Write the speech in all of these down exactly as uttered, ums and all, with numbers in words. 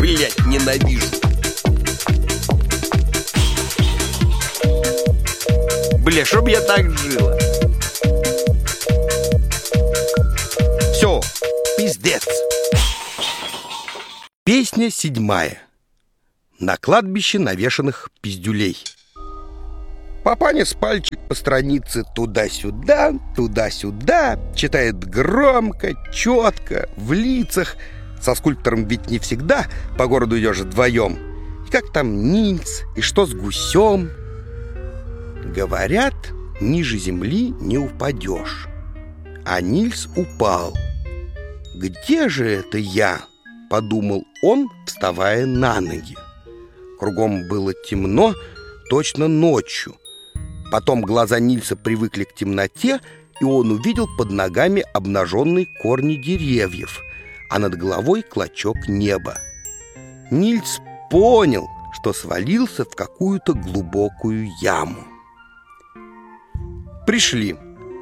Блять, ненавижу. Бля, чтоб я так жила. Все, пиздец. Песня седьмая. На кладбище навешанных пиздюлей. Папаня с пальчик по странице туда-сюда, туда-сюда, читает громко, четко, в лицах. Со скульптором ведь не всегда по городу идешь вдвоем. И как там Нильс, и что с гусем? Говорят, ниже земли не упадешь. А Нильс упал. «Где же это я?» — подумал он, вставая на ноги. Кругом было темно, точно ночью. Потом глаза Нильса привыкли к темноте, и он увидел под ногами обнаженные корни деревьев, а над головой клочок неба. Нильс понял, что свалился в какую-то глубокую яму. Пришли.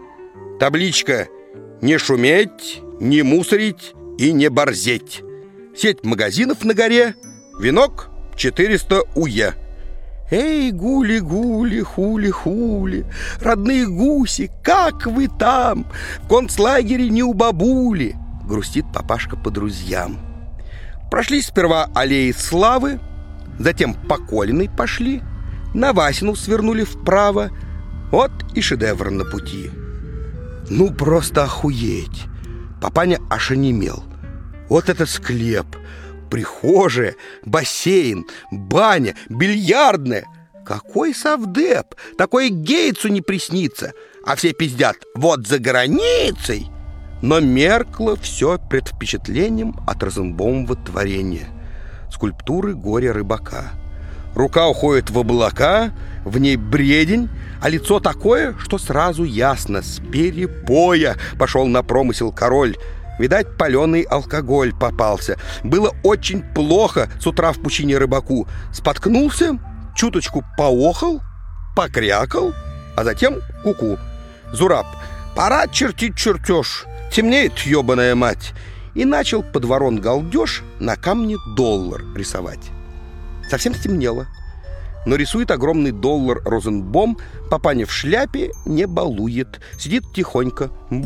Табличка «Не шуметь, не мусорить и не борзеть». Сеть магазинов на горе, венок четыреста уе. Эй, гули-гули, хули-хули, родные гуси, как вы там? В концлагере не у бабули, грустит папашка по друзьям. Прошли сперва аллеи славы, затем по Колиной пошли, на Васину свернули вправо. Вот и шедевр на пути. Ну, просто охуеть. Папаня аж онемел. Вот это склеп, прихожая, бассейн, баня, бильярдная. Какой совдеп, такое Гейтсу не приснится. А все пиздят: вот за границей. Но меркло все пред впечатлением от Розенбаумова творения. Скульптуры горя рыбака. Рука уходит в облака, в ней бредень, а лицо такое, что сразу ясно: с перепоя пошел на промысел король. Видать, паленый алкоголь попался. Было очень плохо с утра в пучине рыбаку. Споткнулся, чуточку поохал, покрякал, а затем ку-ку. Зураб: пора чертить чертеж, темнеет, ебаная мать. И начал под ворон галдеж на камне доллар рисовать. Совсем стемнело. Но рисует огромный доллар Розенбом. Папаня в шляпе не балует. Сидит тихонько.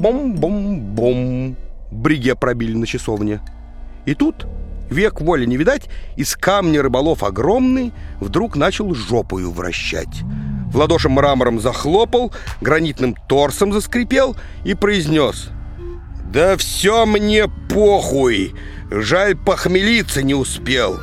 Бом-бом-бом. Бриге пробили на часовне. И тут, век воли не видать, из камня рыболов огромный вдруг начал жопою вращать. В ладоши мрамором захлопал, гранитным торсом заскрипел и произнес: «Да все мне похуй! Жаль, похмелиться не успел!»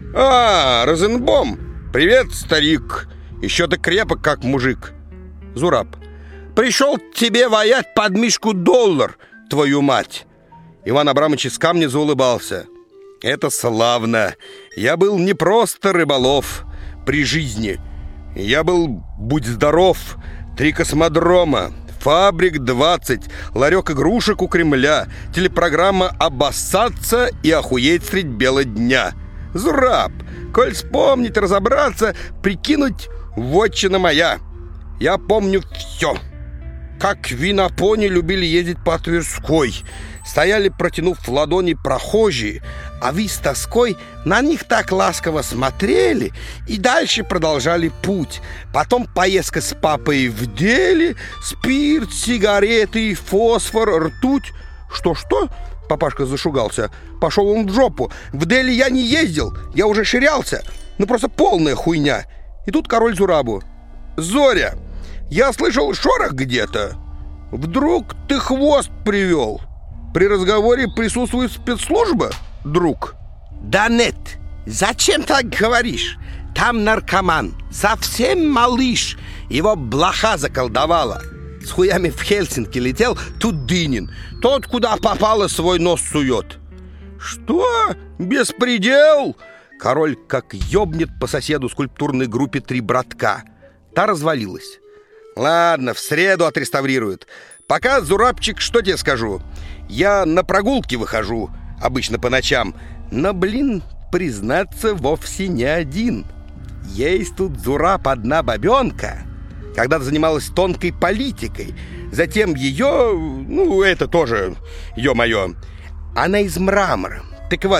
«А, Розенбом! Привет, старик! Еще ты крепок, как мужик!» Зураб: «Пришел тебе воять под мишку доллар, твою мать!» Иван Абрамович из камня заулыбался. «Это славно! Я был не просто рыболов при жизни. Я был, будь здоров, три космодрома, фабрик двадцать, ларек игрушек у Кремля, телепрограмма «Обоссаться и охуеть средь бела дня». Зураб, коль вспомнить, разобраться, прикинуть, вотчина моя. Я помню все. Как винопони любили ездить по Тверской. Стояли, протянув ладони, прохожие, а вы с тоской на них так ласково смотрели и дальше продолжали путь. Потом поездка с папой в Дели, спирт, сигареты, фосфор, ртуть. Что-что? Папашка зашугался. Пошел он в жопу. В Дели я не ездил, я уже ширялся. Ну просто полная хуйня. И тут король Зурабу: «Зоря, я слышал шорох где-то. Вдруг ты хвост привел? При разговоре присутствует спецслужба, друг?» «Да нет, зачем так говоришь? Там наркоман, совсем малыш. Его блоха заколдовала. С хуями в Хельсинки летел, тут Дынин. Тот, куда попало, свой нос сует». «Что? Беспредел?» Король как ёбнет по соседу скульптурной группе «Три братка». Та развалилась. «Ладно, в среду отреставрируют. Пока, Зурабчик, что тебе скажу? Я на прогулки выхожу, обычно по ночам. Но, блин, признаться, вовсе не один. Есть тут, Зураб, одна бабенка. Когда-то занималась тонкой политикой. Затем ее, ну, это тоже, ё-моё, она из мрамора. Так вот,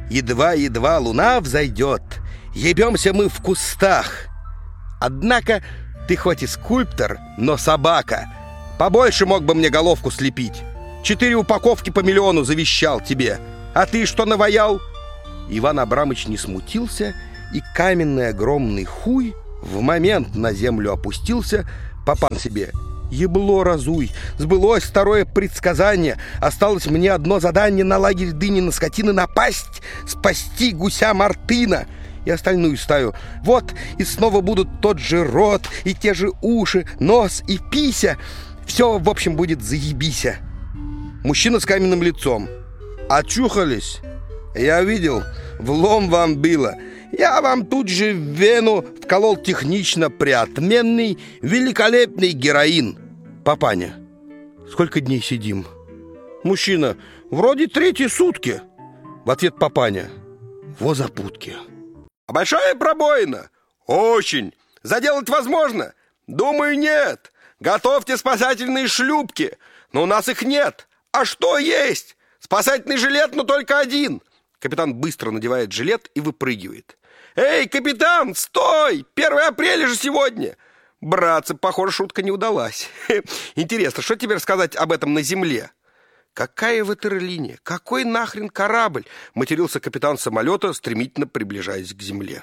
Едва-едва луна взойдет, ебемся мы в кустах. Однако ты хоть и скульптор, но собака. Побольше мог бы мне головку слепить. Четыре упаковки по миллиону завещал тебе. А ты что наваял? Иван Абрамыч не смутился, и каменный огромный хуй в момент на землю опустился. Папан себе: ебло разуй, сбылось второе предсказание. Осталось мне одно задание: на лагерь Дынина скотины напасть, спасти гуся Мартына и остальную стаю. Вот, и снова будут тот же рот, и те же уши, нос и пися. Все, в общем, будет заебися. Мужчина с каменным лицом: очухались? Я видел, влом вам было. Я вам тут же в вену вколол технично приотменный, великолепный героин. Папаня: сколько дней сидим? Мужчина: вроде третьи сутки. В ответ Папаня: во запутки. А большая пробоина? Очень. Заделать возможно? Думаю, нет. Готовьте спасательные шлюпки. Но у нас их нет. А что есть? Спасательный жилет, но только один. Капитан быстро надевает жилет и выпрыгивает. Эй, капитан, стой! первое апреля же сегодня. Братцы, похоже, шутка не удалась. Интересно, что тебе рассказать об этом на земле? Какая ватерлиния? Какой нахрен корабль? Матерился капитан самолета, стремительно приближаясь к земле.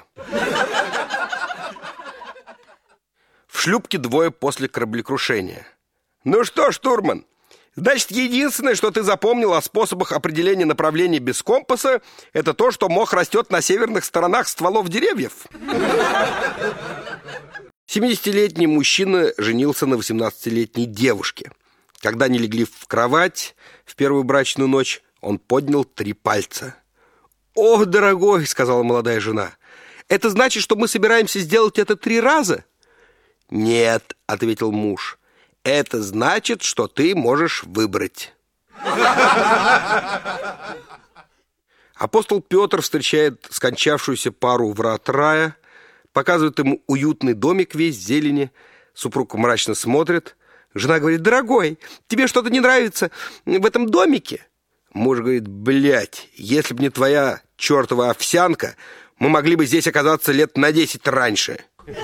В шлюпке двое после кораблекрушения. Ну что, штурман, значит, единственное, что ты запомнил о способах определения направления без компаса, это то, что мох растет на северных сторонах стволов деревьев. семидесятилетний мужчина женился на восемнадцатилетней девушке. Когда они легли в кровать в первую брачную ночь, он поднял три пальца. «Ох, дорогой», — сказала молодая жена, — «это значит, что мы собираемся сделать это три раза?» «Нет», — ответил муж, — «это значит, что ты можешь выбрать». Апостол Петр встречает скончавшуюся пару у врат рая, показывает ему уютный домик весь в зелени. Супруг мрачно смотрит. Жена говорит: дорогой, тебе что-то не нравится в этом домике? Муж говорит: блядь, если бы не твоя чертова овсянка, мы могли бы здесь оказаться лет на десять раньше.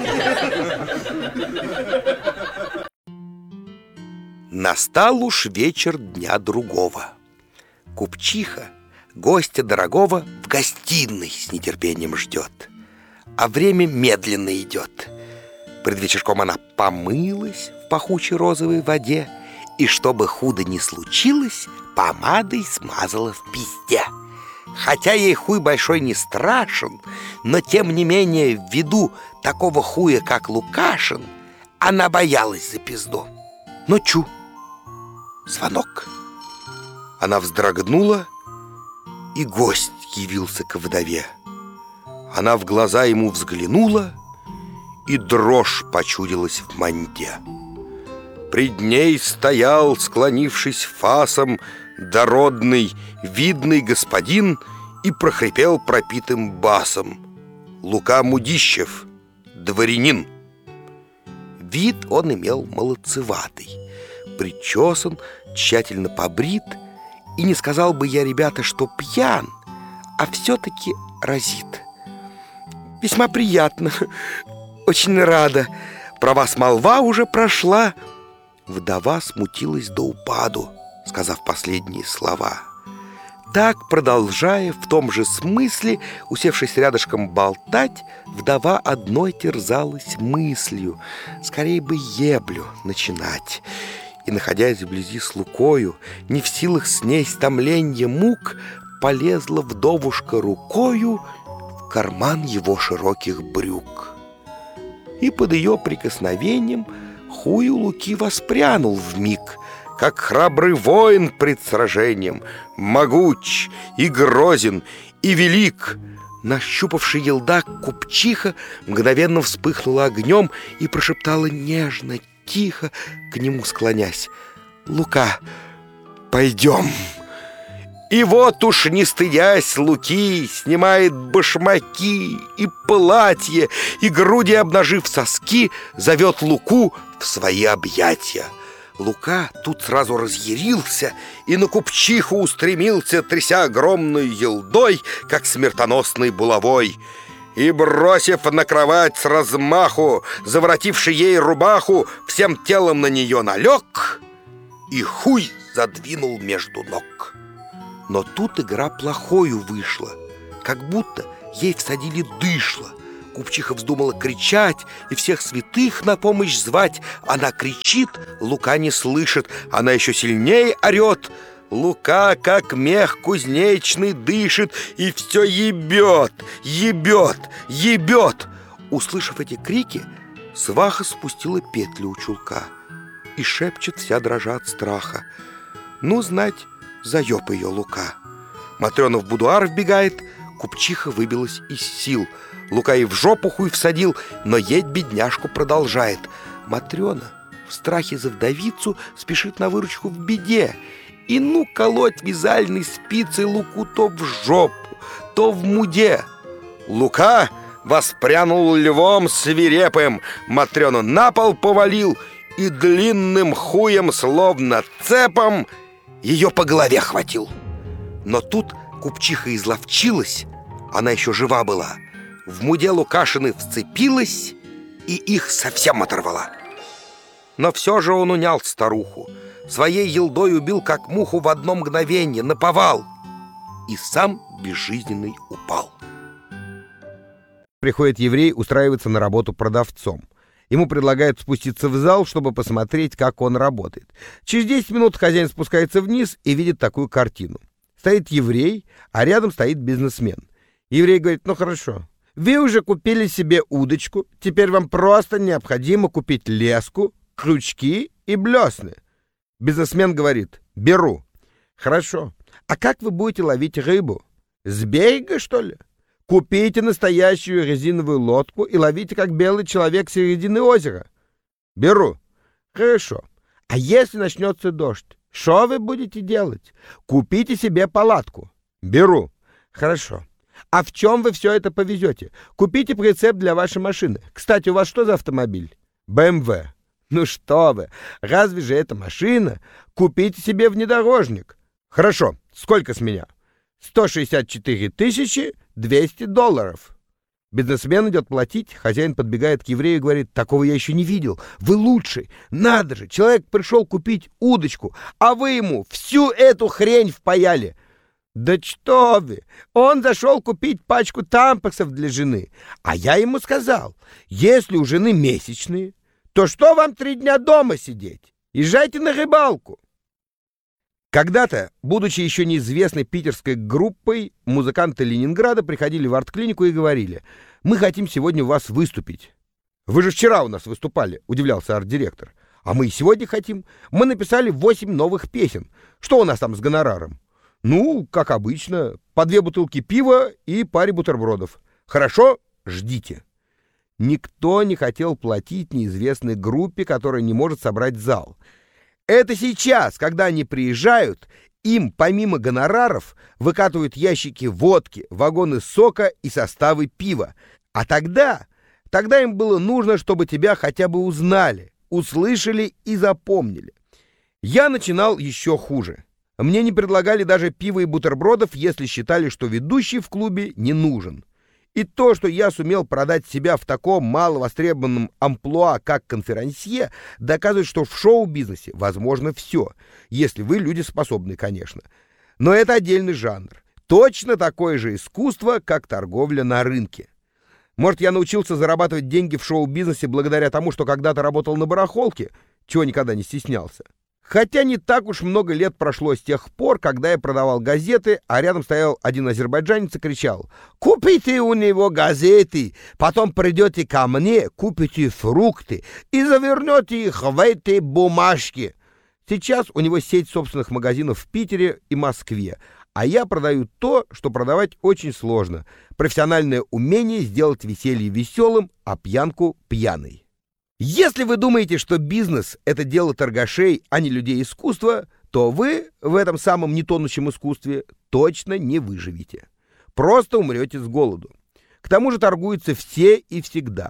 Настал уж вечер дня другого. Купчиха гостя дорогого в гостиной с нетерпением ждет, а время медленно идет. Пред вечерком она помылась в пахучей розовой воде и, чтобы худо не случилось, помадой смазала в пизде. Хотя ей хуй большой не страшен, но тем не менее ввиду такого хуя, как Лукашин, она боялась за пизду. Но чу, звонок. Она вздрогнула, и гость явился ко вдове. Она в глаза ему взглянула, и дрожь почудилась в манте. Пред ней стоял, склонившись фасом, дородный, видный господин и прохрипел пропитым басом: Лука Мудищев, дворянин. Вид он имел молодцеватый, причесан, тщательно побрит, и не сказал бы я, ребята, что пьян, а все-таки разит. Весьма приятно, очень рада. Про вас молва уже прошла. Вдова смутилась до упаду, сказав последние слова. Так, продолжая в том же смысле, усевшись рядышком болтать, вдова одной терзалась мыслью: скорее бы еблю начинать. И, находясь вблизи с Лукою, не в силах снесть томленье мук, полезла вдовушка рукою в карман его широких брюк. И под ее прикосновением хуй у Луки воспрянул вмиг, как храбрый воин пред сражением, могуч и грозен и велик. Нащупавший елдак купчиха мгновенно вспыхнула огнем и прошептала нежно, тихо, к нему склонясь: «Лука, пойдем». И вот уж, не стыдясь, Луки снимает башмаки и платье, и груди обнажив соски, зовет Луку в свои объятия. Лука тут сразу разъярился и на купчиху устремился, тряся огромной елдой, как смертоносной булавой. И, бросив на кровать с размаху, заворотивший ей рубаху, всем телом на нее налег и хуй задвинул между ног. Но тут игра плохою вышла, как будто ей всадили дышло. Купчиха вздумала кричать и всех святых на помощь звать. Она кричит, Лука не слышит, она еще сильнее орет. Лука, как мех кузнечный, дышит и все ебет, ебет, ебет. Услышав эти крики, сваха спустила петлю у чулка и шепчет, вся дрожа от страха: ну, знать, заеб ее Лука. Матрена в будуар вбегает, купчиха выбилась из сил. Лука и в жопу хуй всадил, но еть бедняжку продолжает. Матрена в страхе за вдовицу спешит на выручку в беде. И ну колоть вязальной спицей Луку то в жопу, то в муде. Лука воспрянул львом свирепым, Матрену на пол повалил и длинным хуем, словно цепом, ее по голове хватил. Но тут купчиха изловчилась, она еще жива была, в муде Лукашины вцепилась и их совсем оторвала. Но все же он унял старуху, своей елдой убил как муху в одно мгновенье, наповал, и сам безжизненный упал. Приходит еврей устраиваться на работу продавцом. Ему предлагают спуститься в зал, чтобы посмотреть, как он работает. Через десять минут хозяин спускается вниз и видит такую картину. Стоит еврей, а рядом стоит бизнесмен. Еврей говорит: ну хорошо, вы уже купили себе удочку, теперь вам просто необходимо купить леску, крючки и блесны. Бизнесмен говорит: беру. Хорошо, а как вы будете ловить рыбу? С берега, что ли? Купите настоящую резиновую лодку и ловите, как белый человек, с середины озера. Беру. Хорошо. А если начнется дождь, что вы будете делать? Купите себе палатку. Беру. Хорошо. А в чем вы все это повезете? Купите прицеп для вашей машины. Кстати, у вас что за автомобиль? бэ эм вэ. Ну что вы, разве же это машина? Купите себе внедорожник. Хорошо. Сколько с меня? сто шестьдесят четыре тысячи двести долларов. Бизнесмен идет платить, хозяин подбегает к еврею и говорит: такого я еще не видел, вы лучший, надо же, человек пришел купить удочку, а вы ему всю эту хрень впаяли. Да что вы, он зашел купить пачку тампаксов для жены, а я ему сказал: если у жены месячные, то что вам три дня дома сидеть, езжайте на рыбалку. Когда-то, будучи еще неизвестной питерской группой, музыканты Ленинграда приходили в арт-клинику и говорили: мы хотим сегодня у вас выступить. Вы же вчера у нас выступали, удивлялся арт-директор. А мы и сегодня хотим. Мы написали восемь новых песен. Что у нас там с гонораром? Ну, как обычно, по две бутылки пива и паре бутербродов. Хорошо, ждите. Никто не хотел платить неизвестной группе, которая не может собрать зал. Это сейчас, когда они приезжают, им помимо гонораров выкатывают ящики водки, вагоны сока и составы пива. А тогда, тогда им было нужно, чтобы тебя хотя бы узнали, услышали и запомнили. Я начинал еще хуже. Мне не предлагали даже пива и бутербродов, если считали, что ведущий в клубе не нужен. И то, что я сумел продать себя в таком маловостребованном амплуа, как конферансье, доказывает, что в шоу-бизнесе возможно все, если вы люди способны, конечно. Но это отдельный жанр. Точно такое же искусство, как торговля на рынке. Может, я научился зарабатывать деньги в шоу-бизнесе благодаря тому, что когда-то работал на барахолке, чего никогда не стеснялся. Хотя не так уж много лет прошло с тех пор, когда я продавал газеты, а рядом стоял один азербайджанец и кричал: «Купите у него газеты, потом придете ко мне, купите фрукты и завернете их в эти бумажки». Сейчас у него сеть собственных магазинов в Питере и Москве, а я продаю то, что продавать очень сложно. Профессиональное умение сделать веселье веселым, а пьянку пьяной. Если вы думаете, что бизнес — это дело торгашей, а не людей искусства, то вы в этом самом нетонущем искусстве точно не выживете. Просто умрете с голоду. К тому же торгуются все и всегда.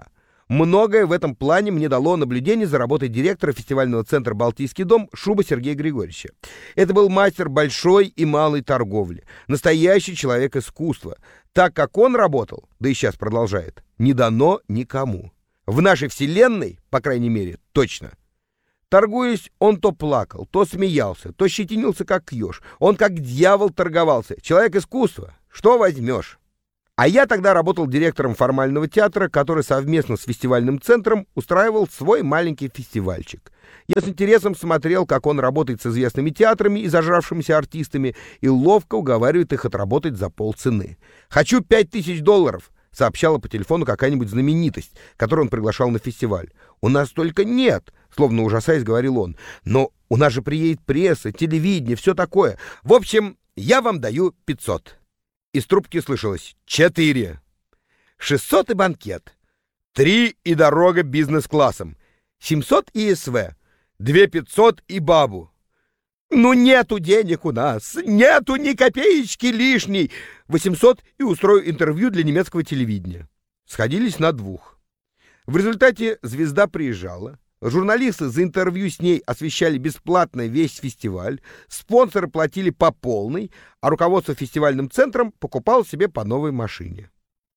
Многое в этом плане мне дало наблюдение за работой директора фестивального центра «Балтийский дом» Шуба Сергея Григорьевича. Это был мастер большой и малой торговли, настоящий человек искусства. Так как он работал, да и сейчас продолжает, не дано никому. В нашей вселенной, по крайней мере, точно. Торгуясь, он то плакал, то смеялся, то щетинился, как еж. Он как дьявол торговался. Человек искусства. Что возьмешь? А я тогда работал директором формального театра, который совместно с фестивальным центром устраивал свой маленький фестивальчик. Я с интересом смотрел, как он работает с известными театрами и зажравшимися артистами и ловко уговаривает их отработать за полцены. «Хочу пять тысяч долларов», — сообщала по телефону какая-нибудь знаменитость, которую он приглашал на фестиваль. «У нас только нет», — словно ужасаясь, говорил он. «Но у нас же приедет пресса, телевидение, все такое. В общем, я вам даю пятьсот». Из трубки слышалось «четыре». «шестьсот и банкет». «Три и дорога бизнес-классом». «семьсот и СВ». «Две пятьсот и бабу». «Ну нету денег у нас, нету ни копеечки лишней». «восемьсот и устрою интервью для немецкого телевидения». Сходились на двух. В результате звезда приезжала. Журналисты за интервью с ней освещали бесплатно весь фестиваль, спонсоры платили по полной, а руководство фестивальным центром покупало себе по новой машине.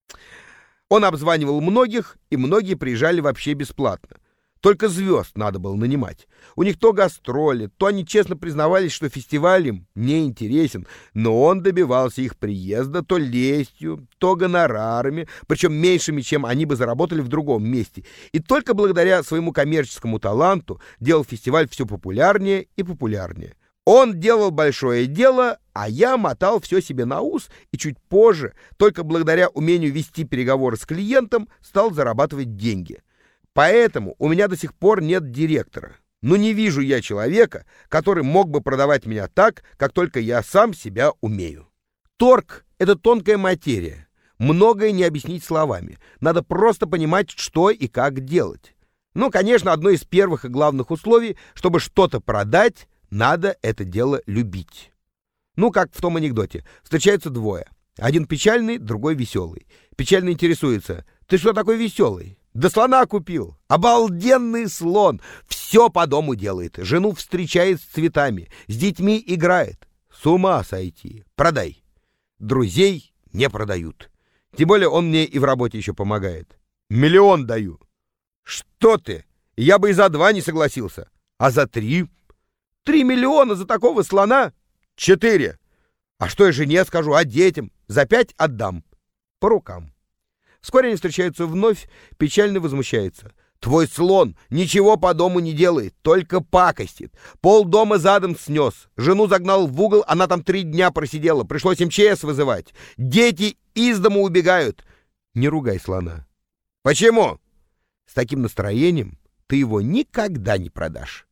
Он обзванивал многих, и многие приезжали вообще бесплатно. Только звезд надо было нанимать. У них то гастроли, то они честно признавались, что фестиваль им не интересен, но он добивался их приезда то лестью, то гонорарами, причем меньшими, чем они бы заработали в другом месте. И только благодаря своему коммерческому таланту делал фестиваль все популярнее и популярнее. Он делал большое дело, а я мотал все себе на ус и чуть позже, только благодаря умению вести переговоры с клиентом, стал зарабатывать деньги. Поэтому у меня до сих пор нет директора. Но не вижу я человека, который мог бы продавать меня так, как только я сам себя умею. Торг — это тонкая материя. Многое не объяснить словами. Надо просто понимать, что и как делать. Ну, конечно, одно из первых и главных условий, чтобы что-то продать, надо это дело любить. Ну, как в том анекдоте. Встречаются двое. Один печальный, другой веселый. Печальный интересуется: «Ты что такой веселый?» «Да слона купил! Обалденный слон! Все по дому делает, жену встречает с цветами, с детьми играет. С ума сойти! Продай!» Друзей не продают. Тем более он мне и в работе еще помогает. «Миллион даю!» «Что ты? Я бы и за два не согласился. А за три?» «Три миллиона за такого слона?» «Четыре!» «А что я жене скажу, а детям? За пять отдам. По рукам». Вскоре они встречаются вновь, печально возмущается. «Твой слон ничего по дому не делает, только пакостит. Пол дома задом снес. Жену загнал в угол, она там три дня просидела. Пришлось эм че эс вызывать. Дети из дома убегают». Не ругай слона. «Почему?» «С таким настроением ты его никогда не продашь».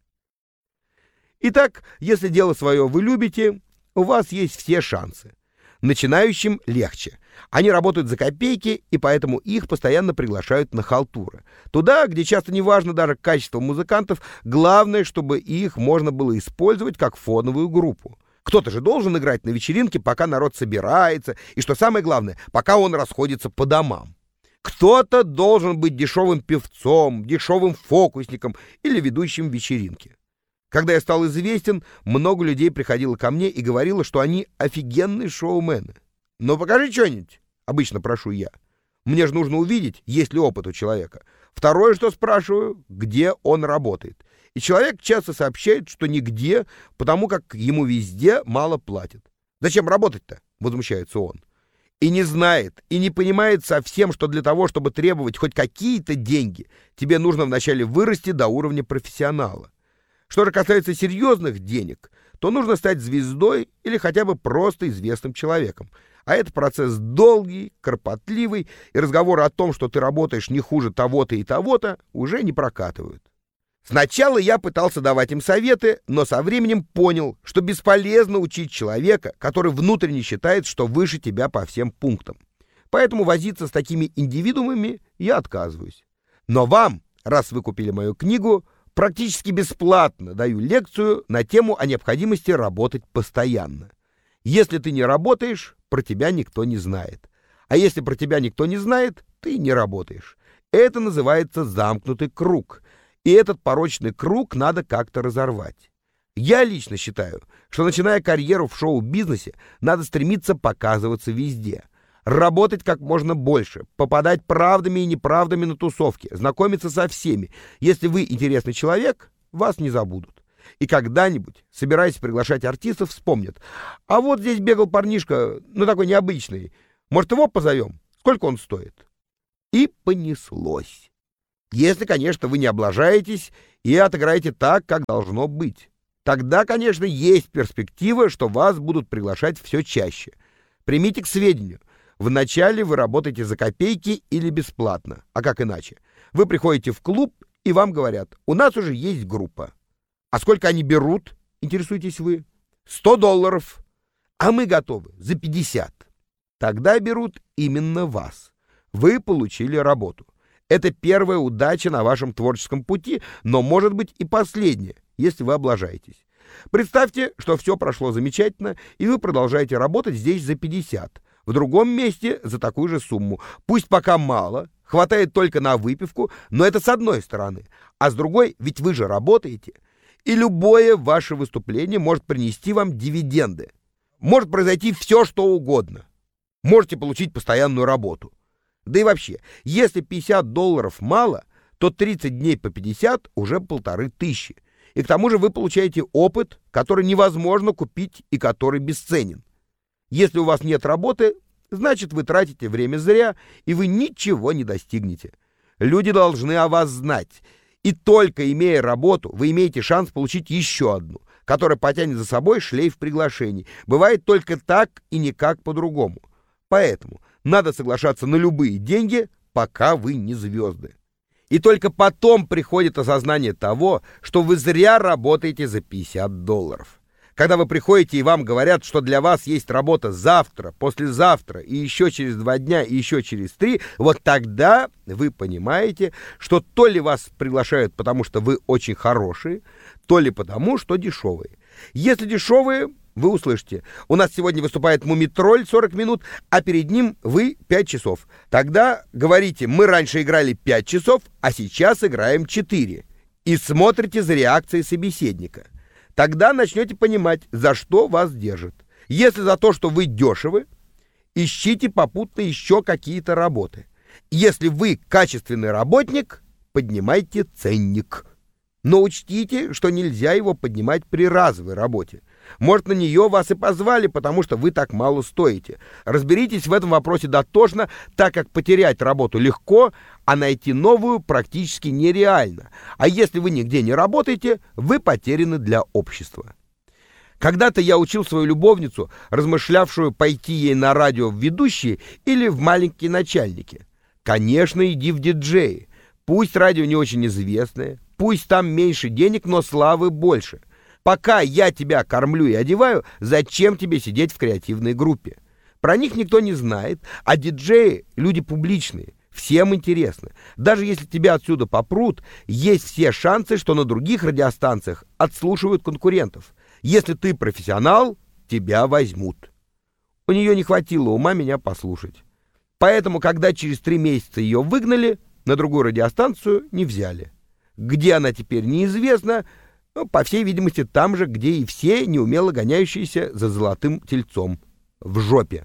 Итак, если дело свое вы любите, у вас есть все шансы. Начинающим легче. Они работают за копейки, и поэтому их постоянно приглашают на халтуры. Туда, где часто не важно даже качество музыкантов, главное, чтобы их можно было использовать как фоновую группу. Кто-то же должен играть на вечеринке, пока народ собирается, и, что самое главное, пока он расходится по домам. Кто-то должен быть дешевым певцом, дешевым фокусником или ведущим вечеринки. Когда я стал известен, много людей приходило ко мне и говорило, что они офигенные шоумены. «Ну покажи что-нибудь», — обычно прошу я. Мне же нужно увидеть, есть ли опыт у человека. Второе, что спрашиваю, где он работает. И человек часто сообщает, что нигде, потому как ему везде мало платят. «Зачем работать-то?» — возмущается он. И не знает, и не понимает совсем, что для того, чтобы требовать хоть какие-то деньги, тебе нужно вначале вырасти до уровня профессионала. Что же касается серьезных денег, то нужно стать звездой или хотя бы просто известным человеком. А это процесс долгий, кропотливый, и разговоры о том, что ты работаешь не хуже того-то и того-то, уже не прокатывают. Сначала я пытался давать им советы, но со временем понял, что бесполезно учить человека, который внутренне считает, что выше тебя по всем пунктам. Поэтому возиться с такими индивидуумами я отказываюсь. Но вам, раз вы купили мою книгу, практически бесплатно даю лекцию на тему о необходимости работать постоянно. Если ты не работаешь, про тебя никто не знает. А если про тебя никто не знает, ты не работаешь. Это называется замкнутый круг. И этот порочный круг надо как-то разорвать. Я лично считаю, что, начиная карьеру в шоу-бизнесе, надо стремиться показываться везде. Работать как можно больше, попадать правдами и неправдами на тусовки, знакомиться со всеми. Если вы интересный человек, вас не забудут. И когда-нибудь, собираясь приглашать артистов, вспомнят: а вот здесь бегал парнишка, ну такой необычный, может, его позовем? Сколько он стоит? И понеслось. Если, конечно, вы не облажаетесь и отыграете так, как должно быть. Тогда, конечно, есть перспектива, что вас будут приглашать все чаще. Примите к сведению: вначале вы работаете за копейки или бесплатно. А как иначе? Вы приходите в клуб, и вам говорят: у нас уже есть группа. А сколько они берут, интересуетесь вы? сто долларов. А мы готовы за пятьдесят. Тогда берут именно вас. Вы получили работу. Это первая удача на вашем творческом пути, но может быть и последняя, если вы облажаетесь. Представьте, что все прошло замечательно, и вы продолжаете работать здесь за пятьдесят, в другом месте за такую же сумму. Пусть пока мало, хватает только на выпивку, но это с одной стороны. А с другой, ведь вы же работаете. И любое ваше выступление может принести вам дивиденды. Может произойти все, что угодно. Можете получить постоянную работу. Да и вообще, если пятьдесят долларов мало, то тридцать дней по пятьдесят уже полторы тысячи. И к тому же вы получаете опыт, который невозможно купить и который бесценен. Если у вас нет работы, значит, вы тратите время зря, и вы ничего не достигнете. Люди должны о вас знать. И только имея работу, вы имеете шанс получить еще одну, которая потянет за собой шлейф приглашений. Бывает только так и никак по-другому. Поэтому надо соглашаться на любые деньги, пока вы не звезды. И только потом приходит осознание того, что вы зря работаете за пятьдесят долларов. Когда вы приходите и вам говорят, что для вас есть работа завтра, послезавтра, и еще через два дня, и еще через три, вот тогда вы понимаете, что то ли вас приглашают, потому что вы очень хорошие, то ли потому, что дешевые. Если дешевые, вы услышите: у нас сегодня выступает Мумитроль сорок минут, а перед ним вы пять часов. Тогда говорите: мы раньше играли пять часов, а сейчас играем четыре. И смотрите за реакцией собеседника. Тогда начнете понимать, за что вас держат. Если за то, что вы дешевы, ищите попутно еще какие-то работы. Если вы качественный работник, поднимайте ценник. Но учтите, что нельзя его поднимать при разовой работе. Может, на нее вас и позвали, потому что вы так мало стоите. Разберитесь в этом вопросе дотошно, так как потерять работу легко, а найти новую практически нереально. А если вы нигде не работаете, вы потеряны для общества. Когда-то я учил свою любовницу, размышлявшую, пойти ей на радио в ведущие или в маленькие начальники. Конечно, иди в диджеи. Пусть радио не очень известное, пусть там меньше денег, но славы больше. Пока я тебя кормлю и одеваю, зачем тебе сидеть в креативной группе? Про них никто не знает, а диджеи — люди публичные, всем интересны. Даже если тебя отсюда попрут, есть все шансы, что на других радиостанциях отслушивают конкурентов. Если ты профессионал, тебя возьмут. У нее не хватило ума меня послушать. Поэтому, когда через три месяца ее выгнали, на другую радиостанцию не взяли. Где она теперь, неизвестно. Ну, по всей видимости, там же, где и все неумело гоняющиеся за золотым тельцом. В жопе.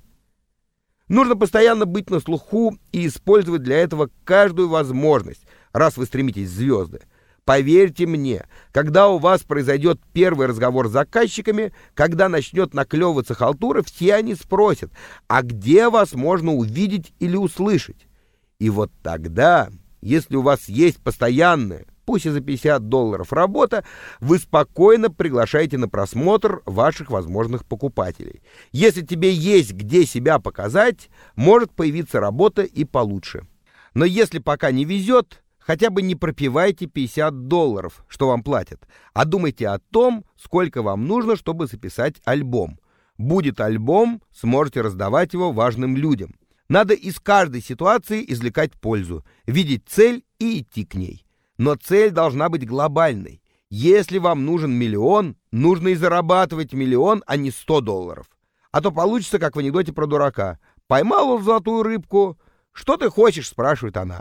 Нужно постоянно быть на слуху и использовать для этого каждую возможность, раз вы стремитесь в звезды. Поверьте мне, когда у вас произойдет первый разговор с заказчиками, когда начнет наклевываться халтура, все они спросят: а где вас можно увидеть или услышать? И вот тогда, если у вас есть постоянная, пусть и за пятьдесят долларов работа, вы спокойно приглашаете на просмотр ваших возможных покупателей. Если тебе есть где себя показать, может появиться работа и получше. Но если пока не везет, хотя бы не пропивайте пятьдесят долларов, что вам платят, а думайте о том, сколько вам нужно, чтобы записать альбом. Будет альбом, сможете раздавать его важным людям. Надо из каждой ситуации извлекать пользу, видеть цель и идти к ней. Но цель должна быть глобальной. Если вам нужен миллион, нужно и зарабатывать миллион, а не сто долларов. А то получится, как в анекдоте про дурака. Поймал он золотую рыбку. «Что ты хочешь?» — спрашивает она.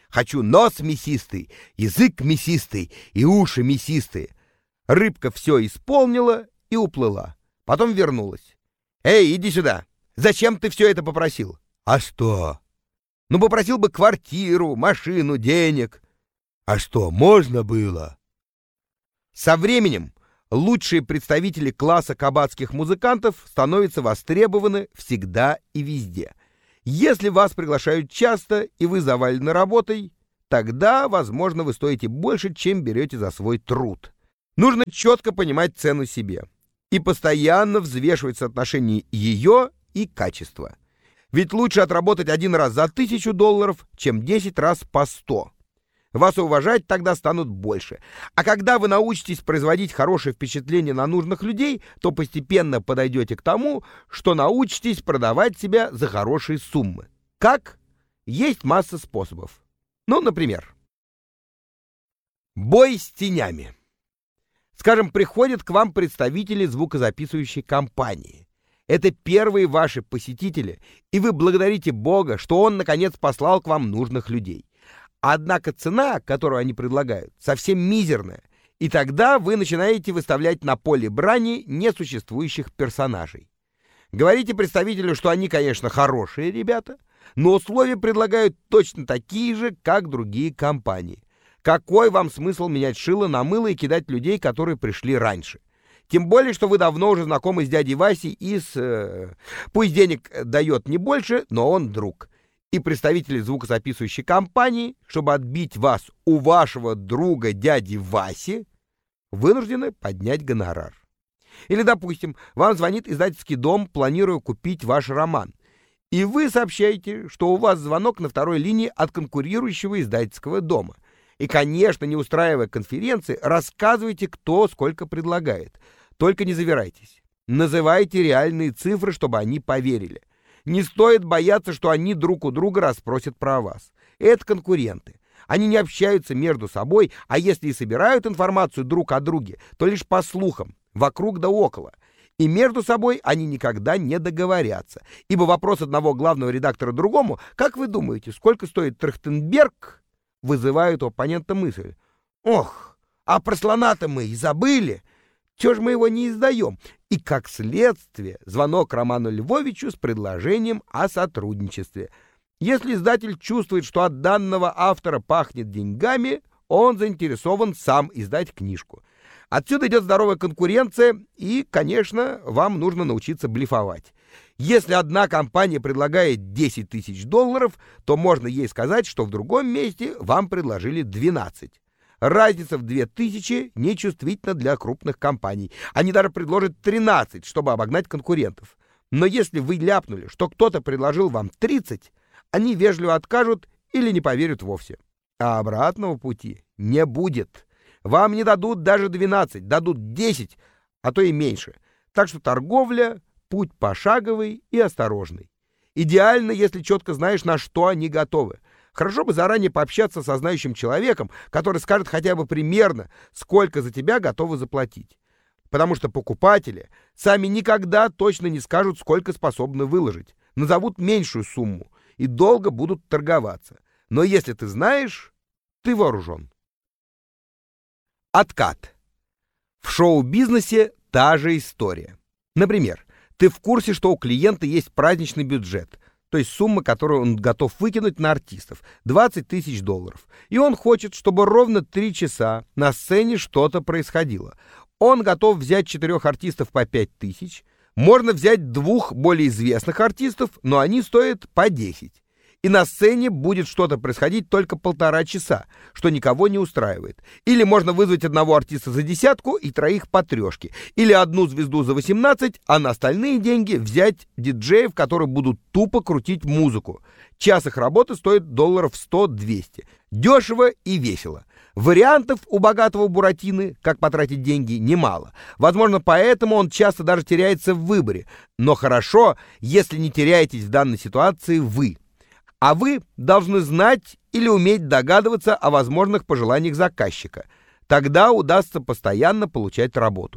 Хочу нос мясистый, язык мясистый и уши мясистые. Рыбка все исполнила и уплыла. Потом вернулась. «Эй, иди сюда! Зачем ты все это попросил?» «А что?» «Ну, попросил бы квартиру, машину, денег». «А что, можно было?» Со временем лучшие представители класса кабацких музыкантов становятся востребованы всегда и везде. Если вас приглашают часто и вы завалены работой, тогда, возможно, вы стоите больше, чем берете за свой труд. Нужно четко понимать цену себе и постоянно взвешивать соотношение ее и качества. Ведь лучше отработать один раз за тысячу долларов, чем десять раз по сто. Вас уважать тогда станут больше. А когда вы научитесь производить хорошее впечатление на нужных людей, то постепенно подойдете к тому, что научитесь продавать себя за хорошие суммы. Как? Есть масса способов. Ну, например, бой с тенями. Скажем, приходят к вам представители звукозаписывающей компании. Это первые ваши посетители, и вы благодарите Бога, что Он, наконец, послал к вам нужных людей. Однако цена, которую они предлагают, совсем мизерная, и тогда вы начинаете выставлять на поле брани несуществующих персонажей. Говорите представителю, что они, конечно, хорошие ребята, но условия предлагают точно такие же, как другие компании. Какой вам смысл менять шило на мыло и кидать людей, которые пришли раньше? Тем более, что вы давно уже знакомы с дядей Васей из... Э, пусть денег дает не больше, но он друг. И представители звукозаписывающей компании, чтобы отбить вас у вашего друга дяди Васи, вынуждены поднять гонорар. Или, допустим, вам звонит издательский дом, планируя купить ваш роман. И вы сообщаете, что у вас звонок на второй линии от конкурирующего издательского дома. И, конечно, не устраивая конференции, рассказывайте, кто сколько предлагает. Только не завирайтесь. Называйте реальные цифры, чтобы они поверили. Не стоит бояться, что они друг у друга расспросят про вас. Это конкуренты. Они не общаются между собой, а если и собирают информацию друг о друге, то лишь по слухам, вокруг да около. И между собой они никогда не договорятся. Ибо вопрос одного главного редактора другому, как вы думаете, сколько стоит Трахтенберг, вызывает у оппонента мысль: ох, а про слона-то мы и забыли. Чего ж мы его не издаем? И, как следствие, звонок Роману Львовичу с предложением о сотрудничестве. Если издатель чувствует, что от данного автора пахнет деньгами, он заинтересован сам издать книжку. Отсюда идет здоровая конкуренция, и, конечно, вам нужно научиться блефовать. Если одна компания предлагает десять тысяч долларов, то можно ей сказать, что в другом месте вам предложили двенадцать. Разница в две тысячи нечувствительна для крупных компаний. Они даже предложат тринадцать, чтобы обогнать конкурентов. Но если вы ляпнули, что кто-то предложил вам тридцать, они вежливо откажут или не поверят вовсе. А обратного пути не будет. Вам не дадут даже двенадцать, дадут десять, а то и меньше. Так что торговля — путь пошаговый и осторожный. Идеально, если четко знаешь, на что они готовы. Хорошо бы заранее пообщаться со знающим человеком, который скажет хотя бы примерно, сколько за тебя готовы заплатить. Потому что покупатели сами никогда точно не скажут, сколько способны выложить. Назовут меньшую сумму и долго будут торговаться. Но если ты знаешь, ты вооружен. Откат. В шоу-бизнесе та же история. Например, ты в курсе, что у клиента есть праздничный бюджет, то есть сумма, которую он готов выкинуть на артистов, двадцать тысяч долларов. И он хочет, чтобы ровно три часа на сцене что-то происходило. Он готов взять четырех артистов по пять тысяч. Можно взять двух более известных артистов, но они стоят по десять. И на сцене будет что-то происходить только полтора часа, что никого не устраивает. Или можно вызвать одного артиста за десятку и троих по трешке. Или одну звезду за восемнадцать, а на остальные деньги взять диджеев, которые будут тупо крутить музыку. Час их работы стоит долларов сто-двести. Дешево и весело. Вариантов у богатого Буратино, как потратить деньги, немало. Возможно, поэтому он часто даже теряется в выборе. Но хорошо, если не теряетесь в данной ситуации вы. А вы должны знать или уметь догадываться о возможных пожеланиях заказчика. Тогда удастся постоянно получать работу.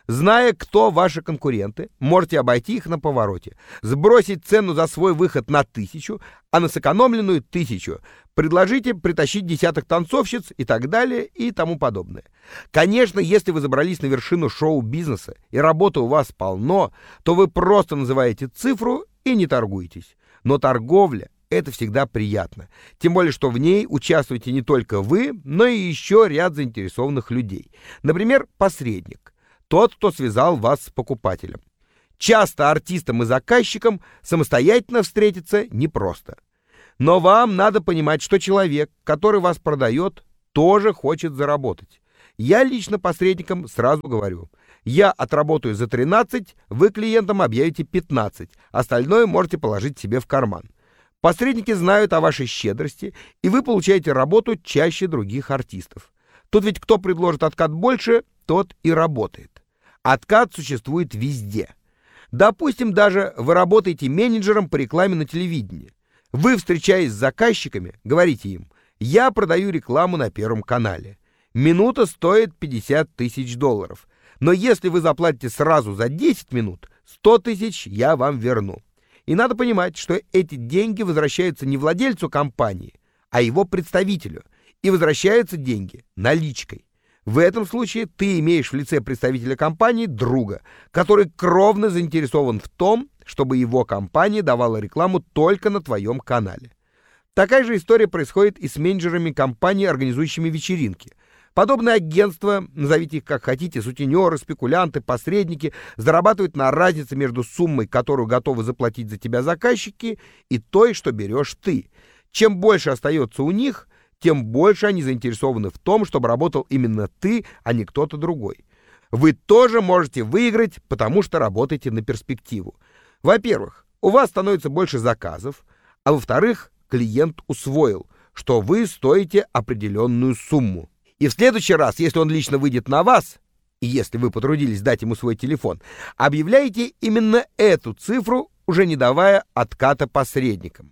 Зная, кто ваши конкуренты, можете обойти их на повороте, сбросить цену за свой выход на тысячу, а на сэкономленную тысячу предложите притащить десяток танцовщиц и так далее и тому подобное. Конечно, если вы забрались на вершину шоу-бизнеса и работы у вас полно, то вы просто называете цифру и не торгуетесь. Но торговля — это всегда приятно, тем более, что в ней участвуете не только вы, но и еще ряд заинтересованных людей. Например, посредник. Тот, кто связал вас с покупателем. Часто артистам и заказчикам самостоятельно встретиться непросто. Но вам надо понимать, что человек, который вас продает, тоже хочет заработать. Я лично посредникам сразу говорю: я отработаю за тринадцать, вы клиентам объявите пятнадцать, остальное можете положить себе в карман. Посредники знают о вашей щедрости, и вы получаете работу чаще других артистов. Тут ведь кто предложит откат больше, тот и работает. Откат существует везде. Допустим, даже вы работаете менеджером по рекламе на телевидении. Вы, встречаясь с заказчиками, говорите им: я продаю рекламу на Первом канале. Минута стоит пятьдесят тысяч долларов. Но если вы заплатите сразу за десять минут, сто тысяч я вам верну. И надо понимать, что эти деньги возвращаются не владельцу компании, а его представителю. И возвращаются деньги наличкой. В этом случае ты имеешь в лице представителя компании друга, который кровно заинтересован в том, чтобы его компания давала рекламу только на твоем канале. Такая же история происходит и с менеджерами компаний, организующими вечеринки. Подобные агентства, назовите их как хотите, сутенеры, спекулянты, посредники, зарабатывают на разнице между суммой, которую готовы заплатить за тебя заказчики, и той, что берешь ты. Чем больше остается у них, тем больше они заинтересованы в том, чтобы работал именно ты, а не кто-то другой. Вы тоже можете выиграть, потому что работаете на перспективу. Во-первых, у вас становится больше заказов, а во-вторых, клиент усвоил, что вы стоите определенную сумму. И в следующий раз, если он лично выйдет на вас, и если вы потрудились дать ему свой телефон, объявляйте именно эту цифру, уже не давая отката посредникам.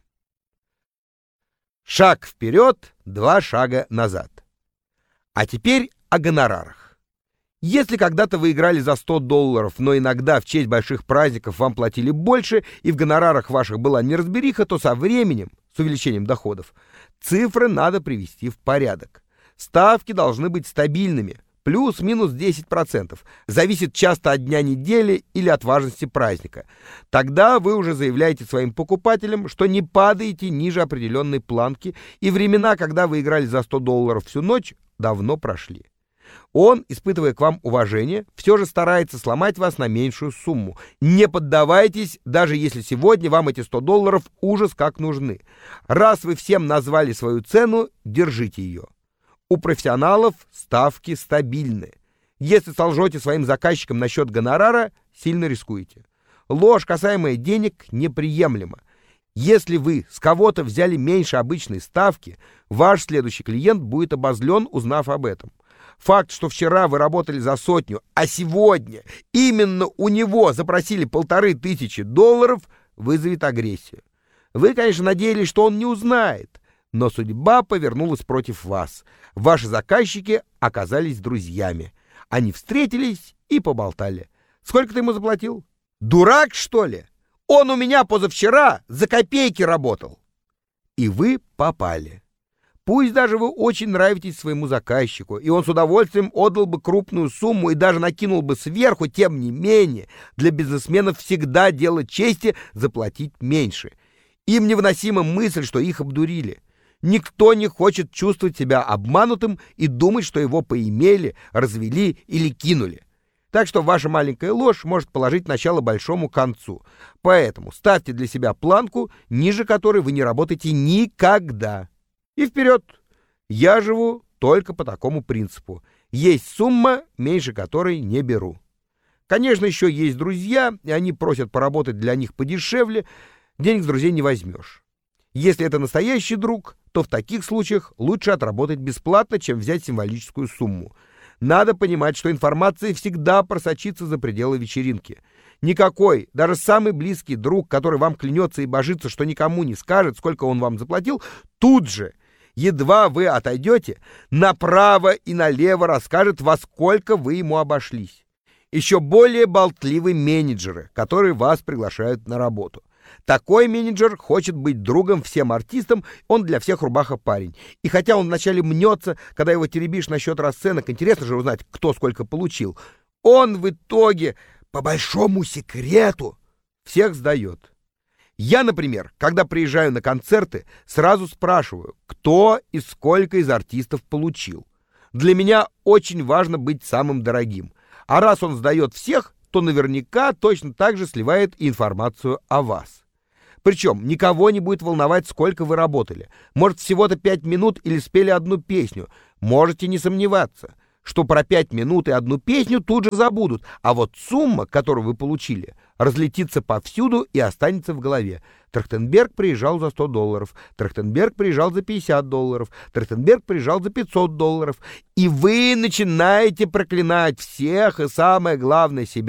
Шаг вперед, два шага назад. А теперь о гонорарах. Если когда-то вы играли за сто долларов, но иногда в честь больших праздников вам платили больше, и в гонорарах ваших была неразбериха, то со временем, с увеличением доходов, цифры надо привести в порядок. Ставки должны быть стабильными, плюс-минус десять процентов. Зависит часто от дня недели или от важности праздника. Тогда вы уже заявляете своим покупателям, что не падаете ниже определенной планки, и времена, когда вы играли за сто долларов всю ночь, давно прошли. Он, испытывая к вам уважение, все же старается сломать вас на меньшую сумму. Не поддавайтесь, даже если сегодня вам эти сто долларов ужас как нужны. Раз вы всем назвали свою цену, держите ее. У профессионалов ставки стабильны. Если солжете своим заказчикам насчет гонорара, сильно рискуете. Ложь, касаемая денег, неприемлема. Если вы с кого-то взяли меньше обычной ставки, ваш следующий клиент будет обозлен, узнав об этом. Факт, что вчера вы работали за сотню, а сегодня именно у него запросили полторы тысячи долларов, вызовет агрессию. Вы, конечно, надеялись, что он не узнает, но судьба повернулась против вас. Ваши заказчики оказались друзьями. Они встретились и поболтали. Сколько ты ему заплатил? Дурак, что ли? Он у меня позавчера за копейки работал. И вы попали. Пусть даже вы очень нравитесь своему заказчику, и он с удовольствием отдал бы крупную сумму и даже накинул бы сверху, тем не менее, для бизнесменов всегда дело чести заплатить меньше. Им невыносима мысль, что их обдурили. Никто не хочет чувствовать себя обманутым и думать, что его поимели, развели или кинули. Так что ваша маленькая ложь может положить начало большому концу. Поэтому ставьте для себя планку, ниже которой вы не работаете никогда. И вперед! Я живу только по такому принципу. Есть сумма, меньше которой не беру. Конечно, еще есть друзья, и они просят поработать для них подешевле. Денег с друзей не возьмешь. Если это настоящий друг, то в таких случаях лучше отработать бесплатно, чем взять символическую сумму. Надо понимать, что информация всегда просочится за пределы вечеринки. Никакой, даже самый близкий друг, который вам клянется и божится, что никому не скажет, сколько он вам заплатил, тут же, едва вы отойдете, направо и налево расскажет, во сколько вы ему обошлись. Еще более болтливы менеджеры, которые вас приглашают на работу. Такой менеджер хочет быть другом всем артистам, он для всех рубаха парень. И хотя он вначале мнется, когда его теребишь насчет расценок, интересно же узнать, кто сколько получил, он в итоге, по большому секрету, всех сдает. Я, например, когда приезжаю на концерты, сразу спрашиваю, кто и сколько из артистов получил. Для меня очень важно быть самым дорогим. А раз он сдает всех, то наверняка точно так же сливает и информацию о вас. Причем никого не будет волновать, сколько вы работали. Может, всего-то пять минут или спели одну песню. Можете не сомневаться, что про пять минут и одну песню тут же забудут, а вот сумма, которую вы получили, разлетится повсюду и останется в голове. Трахтенберг приезжал за сто долларов, Трахтенберг приезжал за пятьдесят долларов, Трахтенберг приезжал за пятьсот долларов. И вы начинаете проклинать всех и, самое главное, себя.